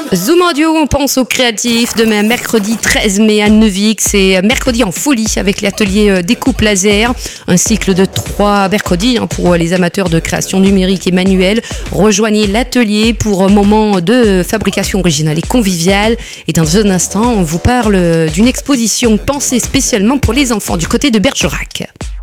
Zoom Audio, on pense aux créatifs. Demain, mercredi 13 mai à Neuvic, c'est mercredi en folie avec l'atelier découpe laser. Un cycle de 3 mercredis pour les amateurs de création numérique et manuelle. Rejoignez l'atelier pour un moment de fabrication originale et conviviale. Et dans un instant, on vous parle d'une exposition pensée spécialement pour les enfants du côté de Bergerac.